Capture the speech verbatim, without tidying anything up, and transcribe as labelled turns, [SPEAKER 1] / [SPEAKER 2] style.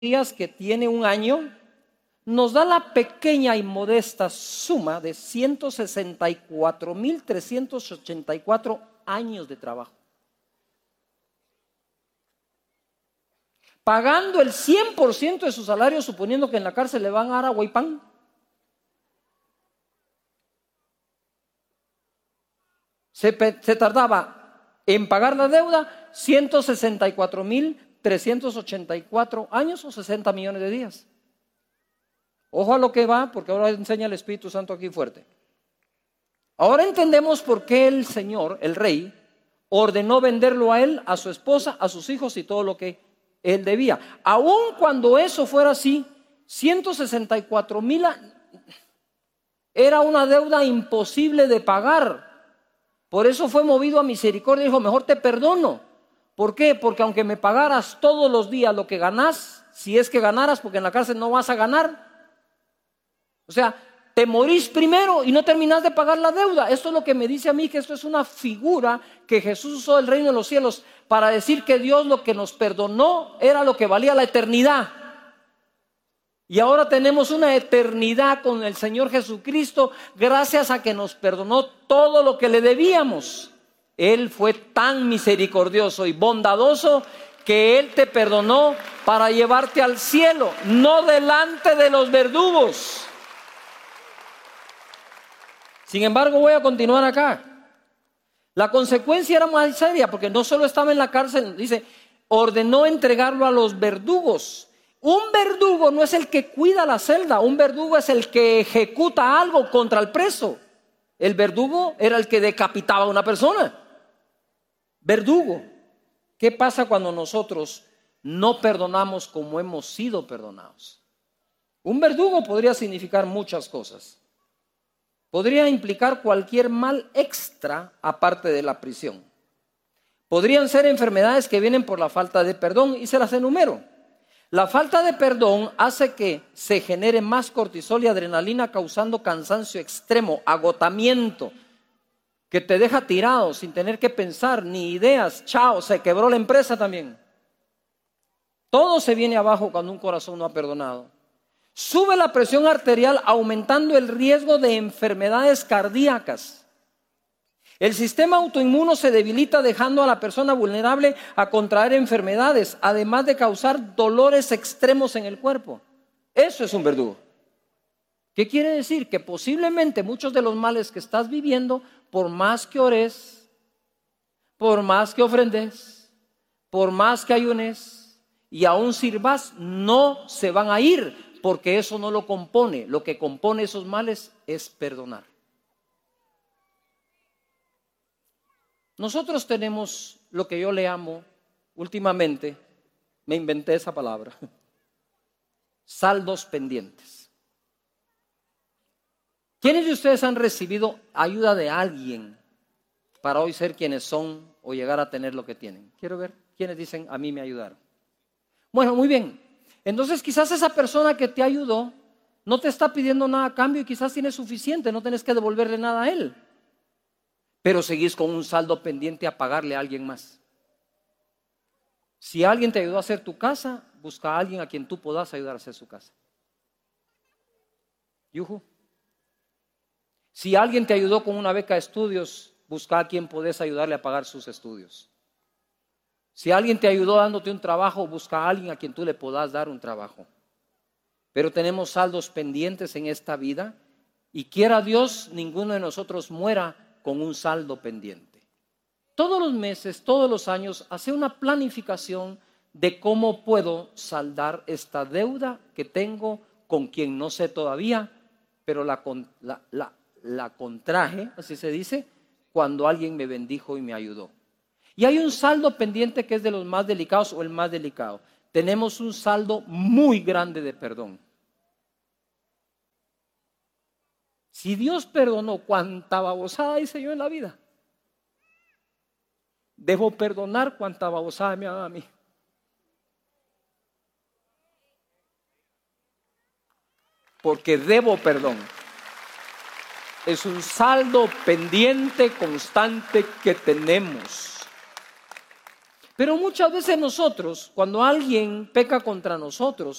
[SPEAKER 1] días que tiene un año, nos da la pequeña y modesta suma de ciento sesenta y cuatro mil trescientos ochenta y cuatro años de trabajo. Pagando el cien por ciento de su salario, suponiendo que en la cárcel le van a dar agua y pan. Se, se tardaba en pagar la deuda ciento sesenta y cuatro mil trescientos ochenta y cuatro años o sesenta millones de días. Ojo a lo que va, porque ahora enseña el Espíritu Santo aquí fuerte. Ahora entendemos por qué el Señor, el Rey, ordenó venderlo a él, a su esposa, a sus hijos y todo lo que él debía. Aun cuando eso fuera así, ciento sesenta y cuatro mil era una deuda imposible de pagar. Por eso fue movido a misericordia y dijo, mejor te perdono. ¿Por qué? Porque aunque me pagaras todos los días lo que ganás, si es que ganaras, porque en la cárcel no vas a ganar, o sea, te morís primero y no terminás de pagar la deuda. Esto es lo que me dice a mí, que esto es una figura que Jesús usó del reino de los cielos para decir que Dios lo que nos perdonó era lo que valía la eternidad. Y ahora tenemos una eternidad con el Señor Jesucristo gracias a que nos perdonó todo lo que le debíamos. Él fue tan misericordioso y bondadoso que Él te perdonó para llevarte al cielo, no delante de los verdugos. Sin embargo, voy a continuar acá. La consecuencia era más seria porque no solo estaba en la cárcel, dice, ordenó entregarlo a los verdugos. Un verdugo no es el que cuida la celda, un verdugo es el que ejecuta algo contra el preso. El verdugo era el que decapitaba a una persona. Verdugo. ¿Qué pasa cuando nosotros no perdonamos como hemos sido perdonados? Un verdugo podría significar muchas cosas. Podría implicar cualquier mal extra aparte de la prisión. Podrían ser enfermedades que vienen por la falta de perdón y se las enumero. La falta de perdón hace que se genere más cortisol y adrenalina causando cansancio extremo, agotamiento, que te deja tirado sin tener que pensar ni ideas. Chao, se quebró la empresa también. Todo se viene abajo cuando un corazón no ha perdonado. Sube la presión arterial aumentando el riesgo de enfermedades cardíacas. El sistema autoinmuno se debilita dejando a la persona vulnerable a contraer enfermedades, además de causar dolores extremos en el cuerpo. Eso es un verdugo. ¿Qué quiere decir? Que posiblemente muchos de los males que estás viviendo, por más que ores, por más que ofrendes, por más que ayunes y aún sirvas, no se van a ir, porque eso no lo compone. Lo que compone esos males es perdonar. Nosotros tenemos lo que yo le amo últimamente, me inventé esa palabra, saldos pendientes. ¿Quiénes de ustedes han recibido ayuda de alguien para hoy ser quienes son o llegar a tener lo que tienen? Quiero ver quiénes dicen, a mí me ayudaron. Bueno, muy bien. Entonces quizás esa persona que te ayudó no te está pidiendo nada a cambio y quizás tiene suficiente, no tenés que devolverle nada a él. Pero seguís con un saldo pendiente a pagarle a alguien más. Si alguien te ayudó a hacer tu casa, busca a alguien a quien tú puedas ayudar a hacer su casa. Yuhu. Si alguien te ayudó con una beca de estudios, busca a quien podés ayudarle a pagar sus estudios. Si alguien te ayudó dándote un trabajo, busca a alguien a quien tú le puedas dar un trabajo. Pero tenemos saldos pendientes en esta vida y quiera Dios, ninguno de nosotros muera con un saldo pendiente. Todos los meses, todos los años, hace una planificación de cómo puedo saldar esta deuda que tengo con quien no sé todavía, pero la, la, la, la contraje, así se dice, cuando alguien me bendijo y me ayudó. Y hay un saldo pendiente que es de los más delicados o el más delicado. Tenemos un saldo muy grande de perdón. Si Dios perdonó cuánta babosada hice yo en la vida, debo perdonar cuánta babosada me haga a mí. Porque debo perdón. Es un saldo pendiente constante que tenemos. Pero muchas veces nosotros, cuando alguien peca contra nosotros,